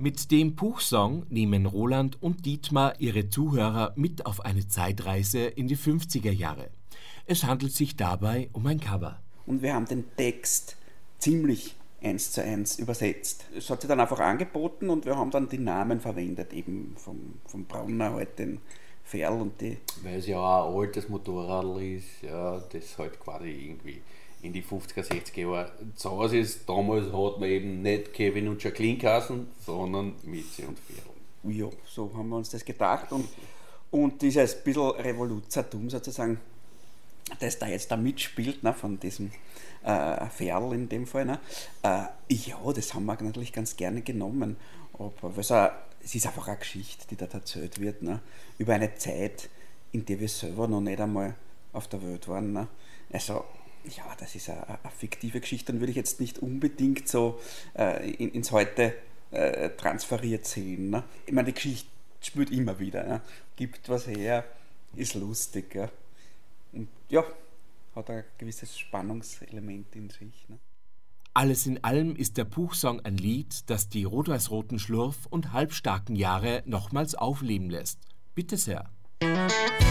Mit dem Puchsong nehmen Roland und Dietmar ihre Zuhörer mit auf eine Zeitreise in die 50er Jahre. Es handelt sich dabei um ein Cover. Und wir haben den Text ziemlich 1:1 übersetzt. Es hat sich dann einfach angeboten und wir haben dann die Namen verwendet, eben vom Brauner halt den Ferl und die... Weil es ja auch ein altes Motorrad ist, ja, das halt quasi irgendwie in die 50er, 60er Jahre zu Hause ist. Damals hat man eben nicht Kevin und Jacqueline geheißen, sondern Mitzi und Ferl. Ja, so haben wir uns das gedacht und dieses bisschen Revoluzertum sozusagen, das da jetzt da mitspielt, ne, von diesem Ferl in dem Fall, ne, ja, das haben wir natürlich ganz gerne genommen, aber es ist einfach eine Geschichte, die da erzählt wird, ne, über eine Zeit, in der wir selber noch nicht einmal auf der Welt waren, ne. Also ja, das ist eine fiktive Geschichte und würde ich jetzt nicht unbedingt so ins Heute transferiert sehen. Ne? Ich meine, die Geschichte spielt immer wieder, ne? Gibt was her, ist lustig. Ja? Und ja, hat ein gewisses Spannungselement in sich. Ne? Alles in allem ist der Puchsong ein Lied, das die rot-weiß-roten Schlurf- und halbstarken Jahre nochmals aufleben lässt. Bitte sehr.